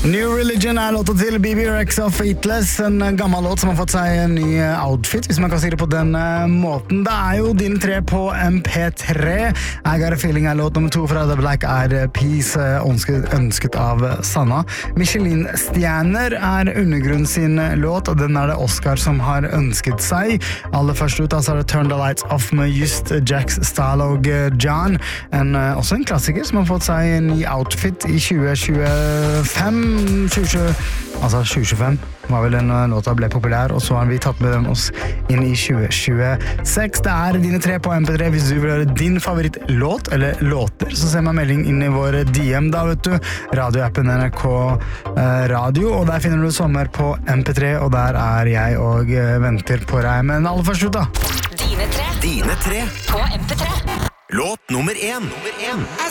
New Religion låta til BB Rex of Fateless, en gammel låt som har fått seg en ny outfit, hvis man kan si det på den måten. Det jo din 3 på MP3. I Got a Feeling låt nummer 2 fra The Black Eyed Peas, ønsket av Sanna. Michelin-stjerner Undergrunn sin låt, og den det Oscar som har ønsket seg. Aller først ut, det Turn the Lights Off med just Jax Style og John. Også en klassiker som har fått seg en ny outfit i 2025 var vel den låta ble populær, og så har vi tatt med den oss inn i 2026. Det dine 3 på MP3. Hvis du vil høre din favorittlåt eller låter, så send meg melding inn i vår DM da, vet du. Radioappen NRK Radio, og der finner du sommer på MP3, og der jeg og venter på deg. Men aller først ut da. Dine 3 på MP3. Låt nummer 1.